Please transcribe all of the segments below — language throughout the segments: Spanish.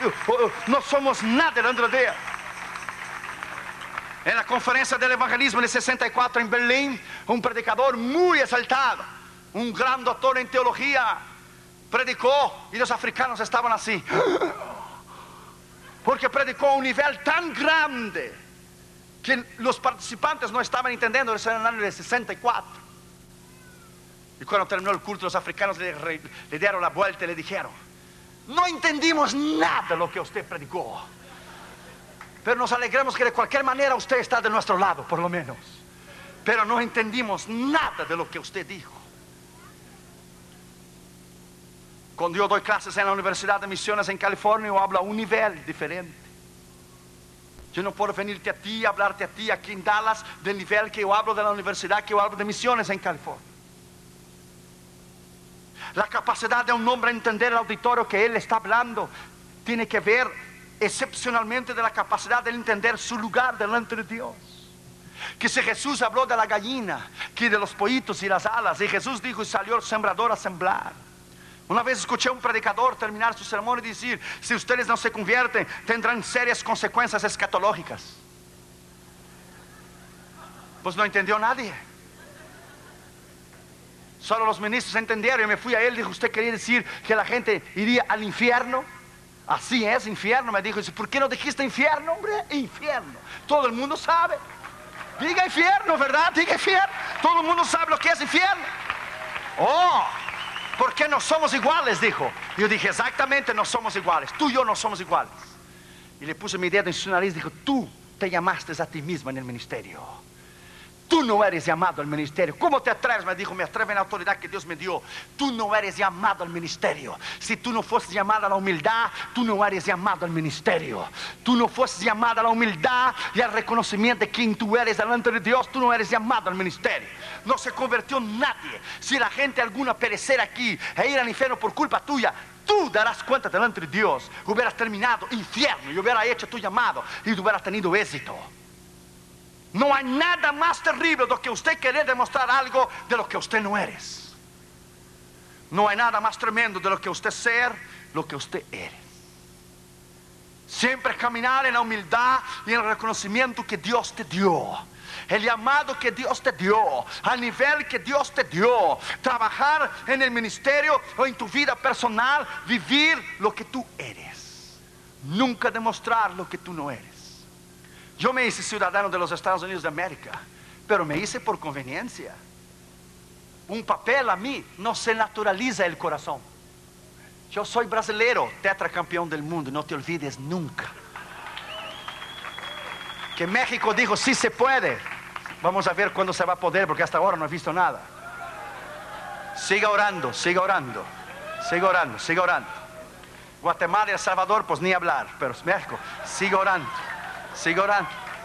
no somos nada dentro de Él. En la conferencia del evangelismo en el 64 en Berlín, un predicador muy exaltado, un gran doctor en teología, predicó y los africanos estaban así, porque predicó a un nivel tan grande que los participantes no estaban entendiendo. Eso era en el año del 64. Y cuando terminó el culto, los africanos le dieron la vuelta y le dijeron: no entendimos nada de lo que usted predicó, pero nos alegramos que de cualquier manera usted está de nuestro lado, por lo menos. Pero no entendimos nada de lo que usted dijo. Cuando yo doy clases en la Universidad de Misiones en California, yo hablo a un nivel diferente. Yo no puedo venirte a ti, hablarte a ti aquí en Dallas del nivel que yo hablo de la universidad, que yo hablo de Misiones en California. La capacidad de un hombre a entender el auditorio que él está hablando tiene que ver excepcionalmente de la capacidad de entender su lugar delante de Dios. Que si Jesús habló de la gallina, que de los pollitos y las alas, y Jesús dijo: y salió el sembrador a sembrar. Una vez escuché a un predicador terminar su sermón y decir: si ustedes no se convierten, tendrán serias consecuencias escatológicas. Pues no entendió nadie. Solo los ministros entendieron. Y me fui a él y dijo: ¿usted quería decir que la gente iría al infierno? Así es, infierno. Me dijo: ¿por qué no dijiste infierno, hombre? Infierno, todo el mundo sabe. Diga infierno, ¿verdad? Diga infierno. Todo el mundo sabe lo que es infierno. Oh, ¿por qué no somos iguales? Dijo. Yo dije: exactamente, no somos iguales. Tú y yo no somos iguales. Y le puse mi dedo en su nariz y dijo: tú te llamaste a ti misma en el ministerio. Tú no eres llamado al ministerio. ¿Cómo te atreves? Me dijo: me atrevo en la autoridad que Dios me dio. Tú no eres llamado al ministerio. Si tú no fueses llamado a la humildad, tú no eres llamado al ministerio. Tú no fueses llamado a la humildad y al reconocimiento de quién tú eres delante de Dios, tú no eres llamado al ministerio. No se convirtió nadie. Si la gente alguna perecer aquí e ir al infierno por culpa tuya, tú darás cuenta delante de Dios. Hubieras terminado infierno y hubieras hecho tu llamado y hubieras tenido éxito. No hay nada más terrible do que usted querer demostrar algo de lo que usted no eres. No hay nada más tremendo de lo que usted ser lo que usted eres. Siempre caminar en la humildad y en el reconocimiento que Dios te dio. El llamado que Dios te dio, al nivel que Dios te dio. Trabajar en el ministerio o en tu vida personal, vivir lo que tú eres. Nunca demostrar lo que tú no eres. Yo me hice ciudadano de los Estados Unidos de América, pero me hice por conveniencia. Un papel a mí no se naturaliza el corazón. Yo soy brasileiro, tetracampeón del mundo, no te olvides nunca. Que México dijo: sí se puede. Vamos a ver cuándo se va a poder, porque hasta ahora no he visto nada. Siga orando, siga orando, siga orando, siga orando. Guatemala y El Salvador, pues ni hablar, pero México, siga orando. Siga orando.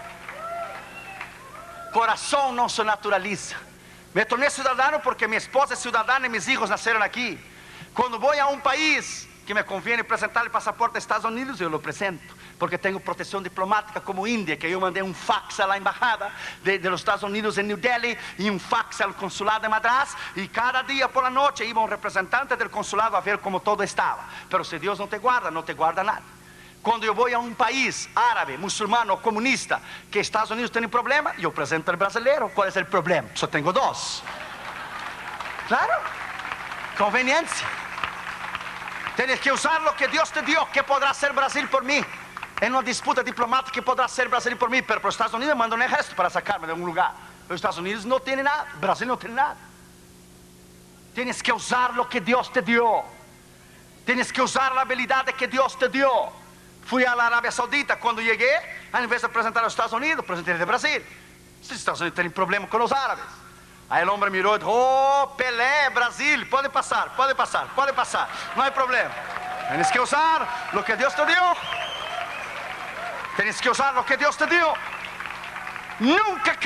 Corazón no se naturaliza. Me torné ciudadano porque mi esposa es ciudadana y mis hijos nacieron aquí. Cuando voy a un país que me conviene presentar el pasaporte de Estados Unidos, yo lo presento, porque tengo protección diplomática, como India, que yo mandé un fax a la embajada de los Estados Unidos en New Delhi y un fax al consulado de Madras, y cada día por la noche iba un representante del consulado a ver cómo todo estaba. Pero si Dios no te guarda, no te guarda nada. Cuando yo voy a un país árabe, musulmano, comunista, que Estados Unidos tiene problema, yo presento al brasileño. ¿Cuál es el problema? Yo tengo dos. Claro, conveniencia. Tienes que usar lo que Dios te dio. ¿Qué podrá hacer Brasil por mí? En una disputa diplomática, ¿qué podrá hacer Brasil por mí? Pero por Estados Unidos manda un ejército para sacarme de un lugar. Pero Estados Unidos no tiene nada, Brasil no tiene nada. Tienes que usar lo que Dios te dio. Tienes que usar la habilidad que Dios te dio. Fui a la Arabia Saudita. Cuando llegué, en vez de presentar a los Estados Unidos, presenté de Brasil. Los Estados Unidos tienen problema con los árabes. Aí el hombre miró y dijo: oh, Pelé, Brasil, puede pasar, puede pasar, puede pasar, no hay problema. Tienes que usar lo que Dios te dio. Tienes que usar lo que Dios te dio. Nunca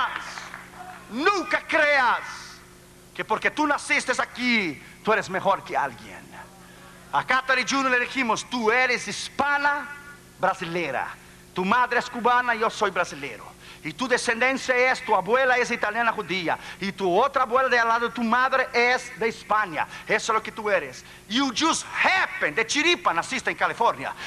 creas que porque tú naciste aquí, tú eres mejor que alguien. A Catherine Jr. le dijimos: tú eres hispana brasilera, tu madre es cubana, yo soy brasilero. Y tu descendencia es, tu abuela es italiana judía, y tu otra abuela de al lado de tu madre es de España. Eso es lo que tú eres. You just happen, de chiripa naciste en California.